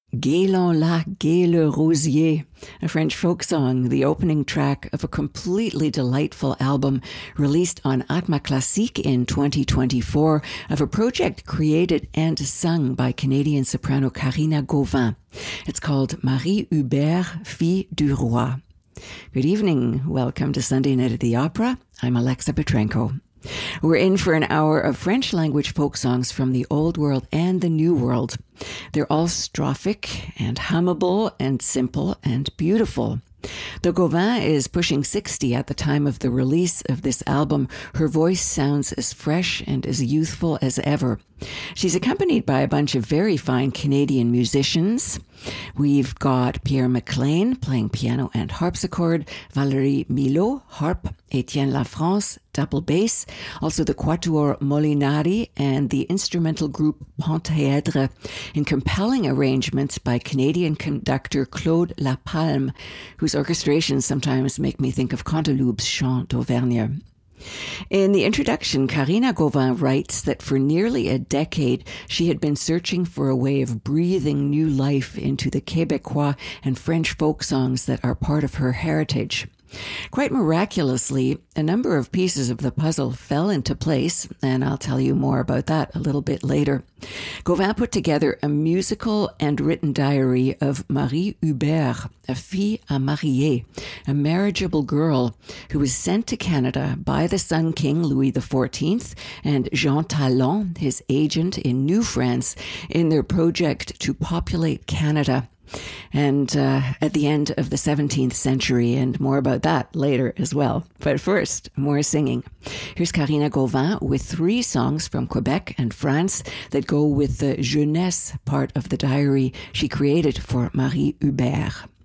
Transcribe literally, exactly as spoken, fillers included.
Gélon la gai le rosier, a French folk song, the opening track of a completely delightful album released on Atma Classique in twenty twenty-four of a project created and sung by Canadian soprano Karina Gauvin. It's called Marie Hubert, Fille du Roi. Good evening. Welcome to Sunday Night at the Opera. I'm Alexa Petrenko. We're in for an hour of French-language folk songs from the Old World and the New World. They're all strophic and hummable and simple and beautiful. Though Gauvin is pushing sixty at the time of the release of this album, her voice sounds as fresh and as youthful as ever. She's accompanied by a bunch of very fine Canadian musicians. We've got Pierre McLean playing piano and harpsichord, Valérie Milot, harp, Etienne Lafrance, double bass, also the Quatuor Molinari and the instrumental group Pentaèdre in compelling arrangements by Canadian conductor Claude Lapalme, whose orchestrations sometimes make me think of Canteloup's Chant d'Auvergne. In the introduction, Karina Gauvin writes that for nearly a decade, she had been searching for a way of breathing new life into the Québécois and French folk songs that are part of her heritage. Quite miraculously, a number of pieces of the puzzle fell into place, and I'll tell you more about that a little bit later. Gauvin put together a musical and written diary of Marie Hubert, a fille à marier, a marriageable girl who was sent to Canada by the Sun King Louis the fourteenth and Jean Talon, his agent in New France, in their project to populate Canada. And uh, at the end of the seventeenth century, and more about that later as well. But first, more singing. Here's Karina Gauvin with three songs from Quebec and France that go with the jeunesse part of the diary she created for Marie Hubert.